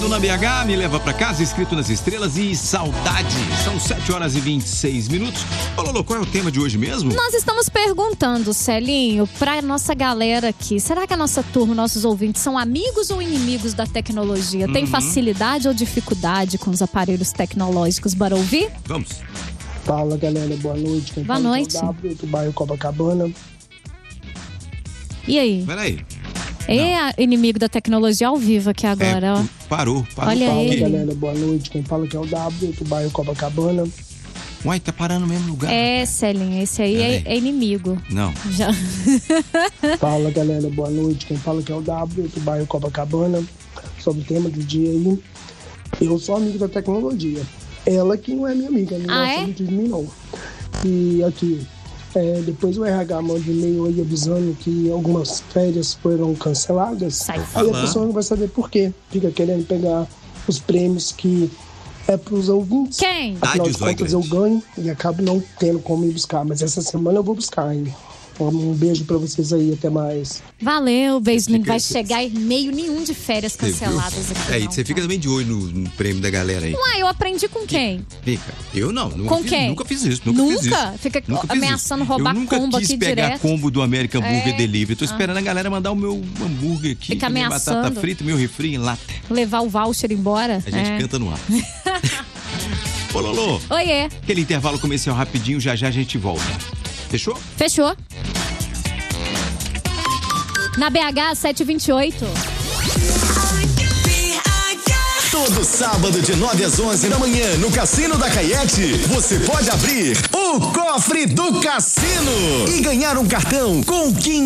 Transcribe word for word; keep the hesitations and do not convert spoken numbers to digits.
Castelo na B H, Me Leva Pra Casa, Escrito nas Estrelas e Saudade. São sete horas e vinte e seis minutos. Ô, Lolo, qual é o tema de hoje mesmo? Nós estamos perguntando, Celinho, pra nossa galera aqui. Será que a nossa turma, nossos ouvintes, são amigos ou inimigos da tecnologia? Uhum. Tem facilidade ou dificuldade com os aparelhos tecnológicos? Bora ouvir? Vamos. Fala, galera. Boa noite. Quem Boa fala noite. É o W, do bairro Copacabana. E aí? Peraí. É inimigo da tecnologia ao vivo aqui agora, é, ó. Parou, parou. Olha Fala, aí. galera. Boa noite. Quem fala que é o W, do bairro Copacabana. Uai, tá parando no mesmo lugar. É, Celinho, esse aí é, é inimigo. Não. Já. Fala, galera. Boa noite. Quem fala que é o W, do bairro Copacabana. Sobre o tema do dia aí. Eu sou amigo da tecnologia. Ela que não é minha amiga, não ah, gosta é? muito de mim, não. E aqui, é, depois o R H manda um e-mail aí avisando que algumas férias foram canceladas. Sai aí a pessoa não vai saber por quê. Fica querendo pegar os prêmios que é pros ouvintes. Quem? Afinal de contas, eu ganho e acabo não tendo como ir buscar. Mas essa semana eu vou buscar ainda. Um beijo pra vocês aí, até mais. Valeu, beijo. Não vai chegar e-mail nenhum de férias canceladas aqui. É, e não, você fica tá? também de olho no, no prêmio da galera aí. Uai, eu aprendi com quem? Fica. Eu não. Nunca Com fiz, quem? Nunca fiz isso. Nunca? Nunca? Fiz isso. Fica nunca ameaçando fiz isso. roubar eu nunca combo quis aqui pegar direto. combo do American Burger É. Delivery. Tô esperando ah. a galera mandar o meu hambúrguer aqui. Fica minha ameaçando. batata frita, meu refri em lata. Levar o voucher embora? A gente é. canta no ar. Ô, Lolo. Oiê. Aquele intervalo comercial rapidinho, já já a gente volta. Fechou? Fechou. Na B H setecentos e vinte e oito. Todo sábado de nove às onze da manhã no Cassino da Caiete, você pode abrir o cofre do cassino e ganhar um cartão com quinhentos